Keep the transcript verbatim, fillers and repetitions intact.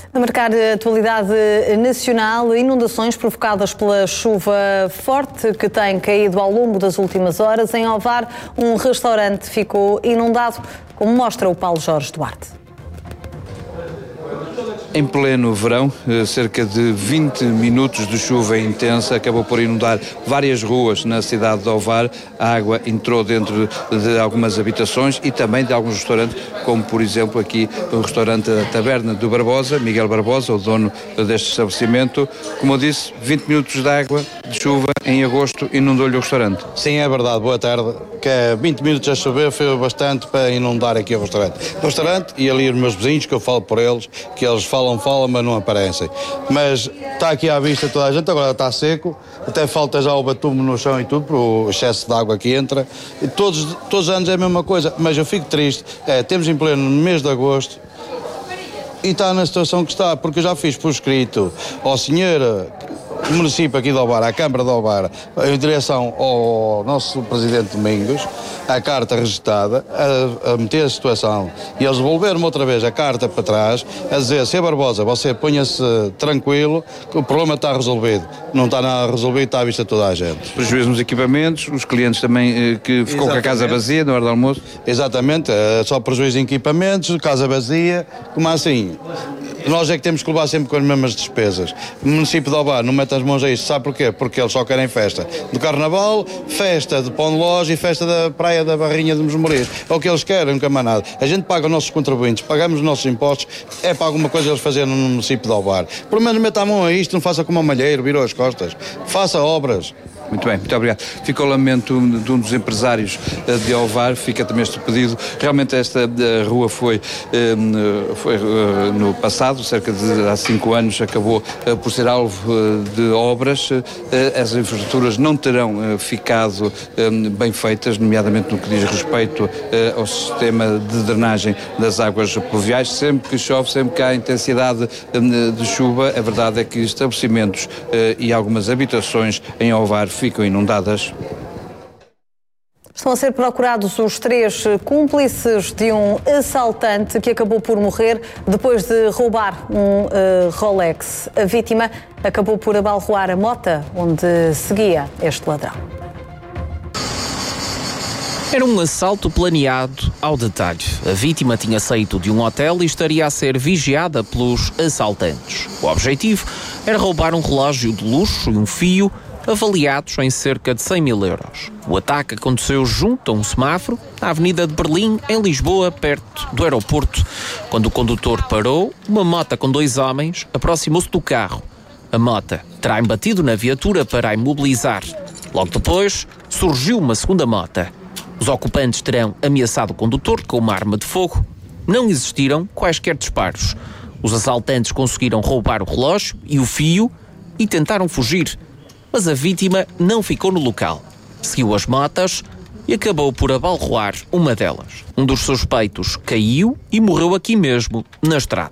A marcar a atualidade nacional, inundações provocadas pela chuva forte que tem caído ao longo das últimas horas. Em Ovar, um restaurante ficou inundado, como mostra o Paulo Jorge Duarte. Em pleno verão, cerca de vinte minutos de chuva intensa acabou por inundar várias ruas na cidade de Ovar. A água entrou dentro de algumas habitações e também de alguns restaurantes, como por exemplo aqui o restaurante da Taberna do Barbosa, Miguel Barbosa, o dono deste estabelecimento. Como eu disse, vinte minutos de água, de chuva, em agosto, inundou-lhe o restaurante. Sim, é verdade. Boa tarde. Que vinte minutos a chover foi bastante para inundar aqui o restaurante. O restaurante e ali os meus vizinhos, que eu falo por eles, que eles falam, falam, mas não aparecem. Mas está aqui à vista toda a gente, agora está seco, até falta já o batume no chão e tudo, por excesso de água que entra. E todos, todos os anos é a mesma coisa, mas eu fico triste. É, temos em pleno no mês de agosto e está na situação que está, porque eu já fiz por escrito ao senhor o município aqui de Ovar, à Câmara de Ovar, em direção ao nosso Presidente Domingos, a carta registada, a, a meter a situação, e eles devolveram-me outra vez a carta para trás, a dizer: Senhor Barbosa, você ponha-se tranquilo, que o problema está resolvido. Não está nada resolvido, está à vista de toda a gente. Prejuízo nos equipamentos, os clientes também, eh, que ficou Exatamente. com a casa vazia na hora do almoço? Exatamente, é só prejuízo em equipamentos, casa vazia, como assim? Nós é que temos que levar sempre com as mesmas despesas. O município de Ovar não mete as mãos a isto, sabe porquê? Porque eles só querem festa do Carnaval, festa de Pão de Loja e festa da Praia da Barrinha de Mosmorias. É o que eles querem, nunca mais nada. A gente paga os nossos contribuintes, pagamos os nossos impostos, é para alguma coisa eles fazerem no município de Ovar. Pelo menos meta a mão a isto, não faça como o Malheiro, virou as costas. Faça obras. Muito bem, muito obrigado. Fica o lamento de um dos empresários de Ovar, fica também este pedido. Realmente esta rua foi, foi no passado, cerca de há cinco anos, acabou por ser alvo de obras. As infraestruturas não terão ficado bem feitas, nomeadamente no que diz respeito ao sistema de drenagem das águas pluviais. Sempre que chove, sempre que há intensidade de chuva, a verdade é que estabelecimentos e algumas habitações em Ovar ficam inundadas. Estão a ser procurados os três cúmplices de um assaltante que acabou por morrer depois de roubar um uh, Rolex. A vítima acabou por abalroar a mota onde seguia este ladrão. Era um assalto planeado ao detalhe. A vítima tinha saído de um hotel e estaria a ser vigiada pelos assaltantes. O objetivo era roubar um relógio de luxo e um fio avaliados em cerca de cem mil euros. O ataque aconteceu junto a um semáforo, na Avenida de Berlim, em Lisboa, perto do aeroporto. Quando o condutor parou, uma mota com dois homens aproximou-se do carro. A mota terá embatido na viatura para a imobilizar. Logo depois, surgiu uma segunda mota. Os ocupantes terão ameaçado o condutor com uma arma de fogo. Não existiram quaisquer disparos. Os assaltantes conseguiram roubar o relógio e o fio e tentaram fugir. Mas a vítima não ficou no local. Seguiu as motas e acabou por abalroar uma delas. Um dos suspeitos caiu e morreu aqui mesmo, na estrada.